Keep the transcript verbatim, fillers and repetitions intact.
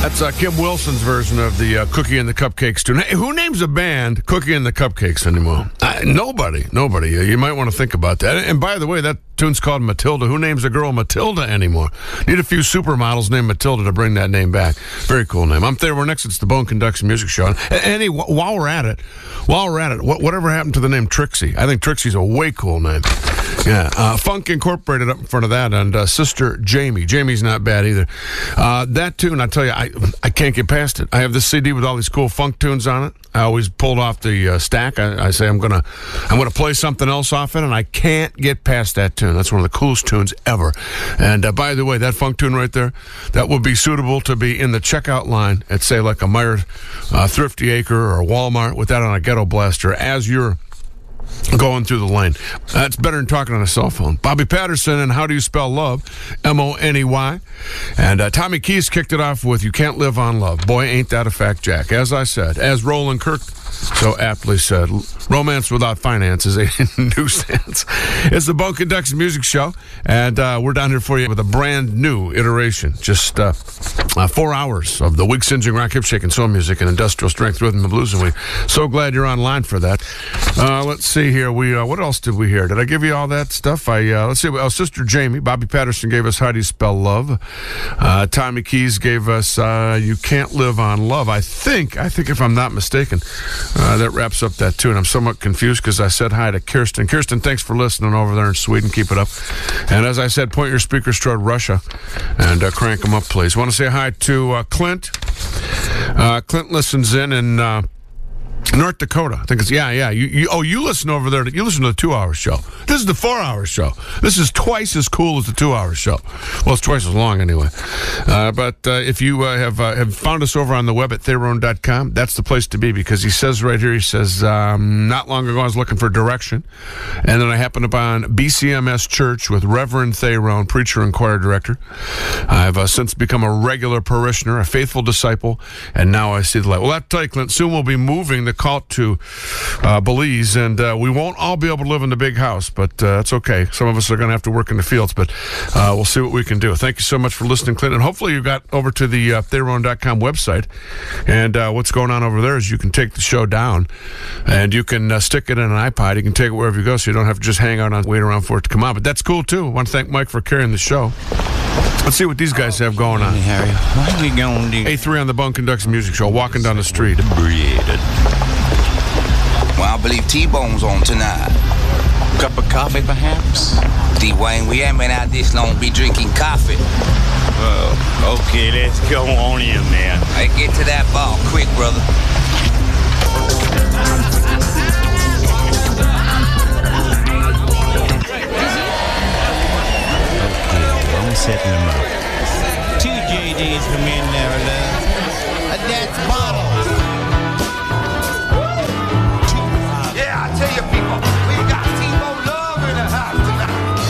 That's uh, Kim Wilson's version of the uh, Cookie and the Cupcakes tune. Hey, who names a band Cookie and the Cupcakes anymore? Uh, nobody. Nobody. Uh, you might want to think about that. And by the way, that tune's called Matilda. Who names a girl Matilda anymore? Need a few supermodels named Matilda to bring that name back. Very cool name. I'm there. We're next. It's the Bone Conduction Music Show. And, and hey, while we're at it, while we're at it, what, whatever happened to the name Trixie? I think Trixie's a way cool name. Yeah, uh, Funk Incorporated up in front of that, and uh, Sister Jamie. Jamie's not bad either. Uh, that tune, I tell you, I I can't get past it. I have this C D with all these cool funk tunes on it. I always pulled off the uh, stack. I, I say I'm gonna I'm gonna play something else off it, and I can't get past that tune. That's one of the coolest tunes ever. And uh, by the way, that funk tune right there, that would be suitable to be in the checkout line at say like a Meyer uh, Thrifty Acre or Walmart with that on a ghetto blaster as you're going through the lane. That's better than talking on a cell phone. Bobby Patterson and How Do You Spell Love? M O N E Y. And uh, Tommy Keys kicked it off with You Can't Live on Love. Boy, ain't that a fact, Jack. As I said, as Roland Kirk so aptly said, romance without finance is a nuisance. It's the Bone Conduction Music Show, and uh, we're down here for you with a brand new iteration. Just uh, uh, four hours of the wig-singeing rock, hip-shaking soul music and industrial strength rhythm and blues, and we're so glad you're online for that. Uh, let's see here. We uh, what else did we hear? Did I give you all that stuff? I uh, let's see. Oh, Sister Jamie, Bobby Patterson gave us How Do You Spell Love? Uh, Tommy Keys gave us uh, You Can't Live on Love. I think, I think if I'm not mistaken, uh, that wraps up that tune. I'm somewhat confused because I said hi to Kirsten. Kirsten, thanks for listening over there in Sweden. Keep it up. And as I said, point your speakers toward Russia and uh, crank them up, please. Want to say hi to uh, Clint. Uh, Clint listens in in uh, North Dakota. I think it's, yeah, yeah. You, you, oh, you listen over there. To, you listen to the two-hour show. This is the four-hour show. This is twice as cool as the two-hour show. Well, it's twice as long anyway. Uh, but uh, if you uh, have uh, have found us over on the web at Theron dot com, that's the place to be because he says right here, he says, um, not long ago I was looking for direction, and then I happened upon B C M S Church with Reverend Theron, preacher and choir director. I've uh, since become a regular parishioner, a faithful disciple, and now I see the light. Well, I'll tell you, Clint, soon we'll be moving the cult to uh, Belize, and uh, we won't all be able to live in the big house, but uh, that's okay. Some of us are going to have to work in the fields, but uh, we'll see what we can do. Thank you so much for listening, Clint, and hopefully you got over to the uh, Theron dot com website, and uh, what's going on over there is you can take the show down, and you can uh, stick it in an iPod. You can take it wherever you go, so you don't have to just hang out and wait around for it to come on, but that's cool, too. I want to thank Mike for carrying the show. Let's see what these guys have going on. Hey, Harry, what are we going to do? A three on the Bone Conduction Music Show, walking down the street. Well, I believe T-Bone's on tonight. Cup of coffee, perhaps? D-Wayne, we haven't been out this long, be drinking coffee. Well, okay, let's go on in there. Hey, get to that bar quick, brother. Okay, I'm setting them up. Two J Ds for me and Larry Love. A dad's bottle.